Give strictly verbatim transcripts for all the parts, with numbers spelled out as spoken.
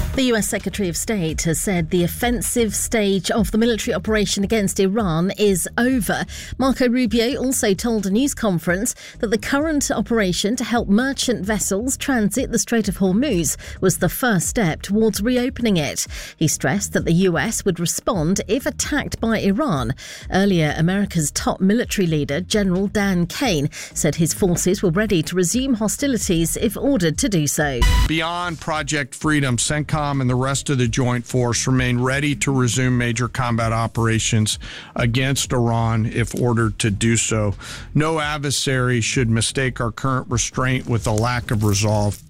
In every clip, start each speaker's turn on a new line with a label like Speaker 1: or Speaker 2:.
Speaker 1: The U S Secretary of State has said the offensive stage of the military operation against Iran is over. Marco Rubio also told a news conference that the current operation to help merchant vessels transit the Strait of Hormuz was the first step towards reopening it. He stressed that the U S would respond if attacked by Iran. Earlier, America's top military leader, General Dan Kane, said his forces were ready to resume hostilities if ordered to do so.
Speaker 2: Beyond Project Freedom, CENTCOM and the rest of the joint force remain ready to resume major combat operations against Iran if ordered to do so. No adversary should mistake our current restraint with a lack of resolve.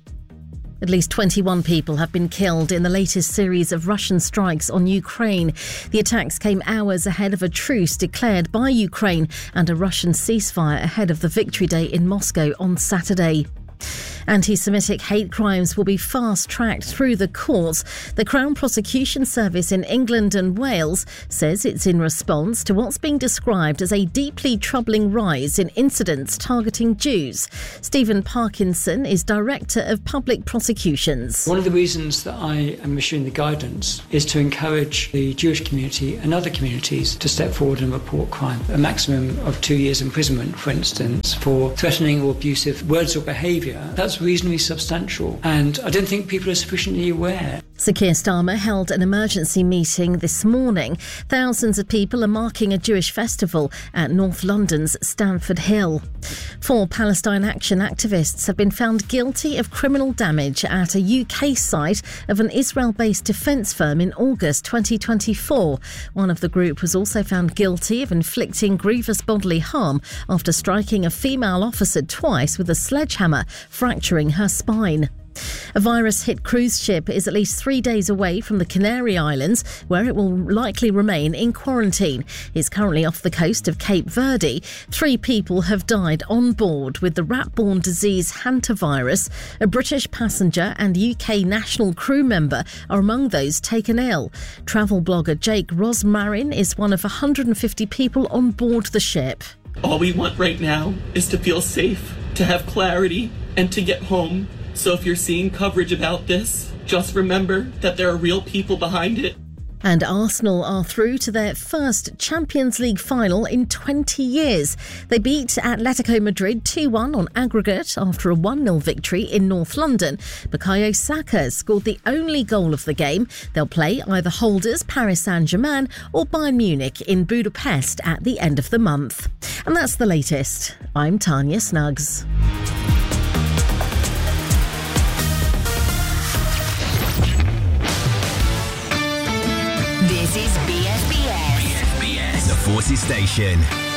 Speaker 1: At least twenty-one people have been killed in the latest series of Russian strikes on Ukraine. The attacks came hours ahead of a truce declared by Ukraine and a Russian ceasefire ahead of the Victory Day in Moscow on Saturday. Anti-Semitic hate crimes will be fast-tracked through the courts. The Crown Prosecution Service in England and Wales says it's in response to what's being described as a deeply troubling rise in incidents targeting Jews. Stephen Parkinson is Director of Public Prosecutions.
Speaker 3: One of the reasons that I am issuing the guidance is to encourage the Jewish community and other communities to step forward and report crime. A maximum of two years imprisonment, for instance, for threatening or abusive words or behaviour. That's reasonably substantial, and I don't think people are sufficiently aware.
Speaker 1: Sir Keir Starmer held an emergency meeting this morning. Thousands of people are marking a Jewish festival at North London's Stamford Hill. Four Palestine Action activists have been found guilty of criminal damage at a U K site of an Israel-based defence firm in August twenty twenty-four. One of the group was also found guilty of inflicting grievous bodily harm after striking a female officer twice with a sledgehammer, fracturing her spine. A virus-hit cruise ship is at least three days away from the Canary Islands, where it will likely remain in quarantine. It's currently off the coast of Cape Verde. Three people have died on board with the rat-borne disease hantavirus. A British passenger and U K national crew member are among those taken ill. Travel blogger Jake Rosmarin is one of one hundred fifty people on board the ship.
Speaker 4: All we want right now is to feel safe, to have clarity, and to get home. So if you're seeing coverage about this, just remember that there are real people behind it.
Speaker 1: And Arsenal are through to their first Champions League final in twenty years. They beat Atletico Madrid two one on aggregate after a one nil victory in North London. Bukayo Saka scored the only goal of the game. They'll play either holders Paris Saint-Germain or Bayern Munich in Budapest at the end of the month. And that's the latest. I'm Tanya Snuggs.
Speaker 5: This is B S B S.
Speaker 6: B S B S, the Forces Station.